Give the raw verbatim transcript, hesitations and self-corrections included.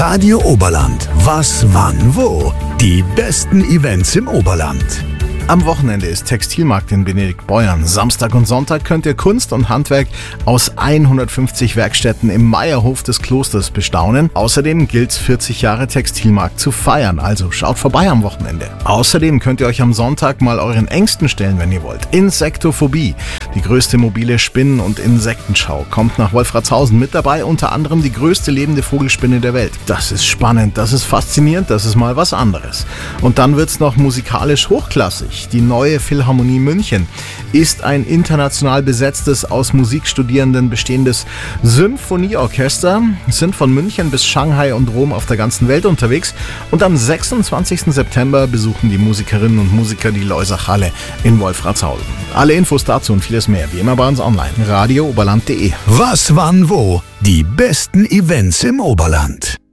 Radio Oberland. Was, wann, wo? Die besten Events im Oberland. Am Wochenende ist Textilmarkt in Benediktbeuern. Samstag und Sonntag könnt ihr Kunst und Handwerk aus hundertfünfzig Werkstätten im Meierhof des Klosters bestaunen. Außerdem gilt's vierzig Jahre Textilmarkt zu feiern, also schaut vorbei am Wochenende. Außerdem könnt ihr euch am Sonntag mal euren Ängsten stellen, wenn ihr wollt. Insektophobie, die größte mobile Spinnen- und Insektenschau, kommt nach Wolfratshausen. Mit dabei unter anderem die größte lebende Vogelspinne der Welt. Das ist spannend, das ist faszinierend, das ist mal was anderes. Und dann wird's noch musikalisch hochklassig. Die Neue Philharmonie München ist ein international besetztes, aus Musikstudierenden bestehendes Symphonieorchester, sind von München bis Shanghai und Rom auf der ganzen Welt unterwegs und am sechsundzwanzigsten September besuchen die Musikerinnen und Musiker die Loisach-Halle in Wolfratshausen. Alle Infos dazu und vieles mehr, wie immer bei uns online, radio oberland punkt de. Was, wann, wo? Die besten Events im Oberland.